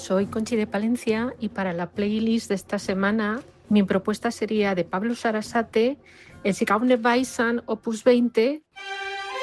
soy Conchi de Palencia y para la playlist de esta semana mi propuesta sería de Pablo Sarasate, el Sigaune Baisan Opus 20